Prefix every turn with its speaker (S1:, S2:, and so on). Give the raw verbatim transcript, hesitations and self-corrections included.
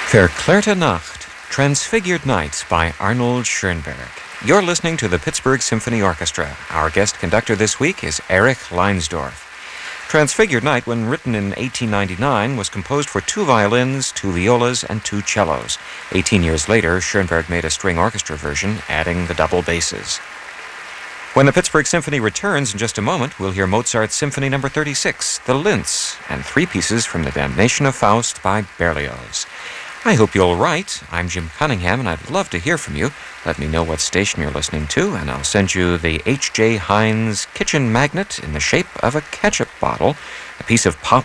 S1: Verklärte Nacht, Transfigured Night by Arnold Schoenberg. You're listening to the Pittsburgh Symphony Orchestra. Our guest conductor this week is Erich Leinsdorf. Transfigured Night, when written in eighteen ninety-nine, was composed for two violins, two violas, and two cellos. Eighteen years later, Schoenberg made a string orchestra version, adding the double basses. When the Pittsburgh Symphony returns in just a moment, we'll hear Mozart's Symphony Number thirty-six, The Linz, and three pieces from The Damnation of Faust by Berlioz. I hope you'll write. I'm Jim Cunningham, and I'd love to hear from you. Let me know what station you're listening to, and I'll send you the H J Heinz kitchen magnet in the shape of a ketchup bottle, a piece of pop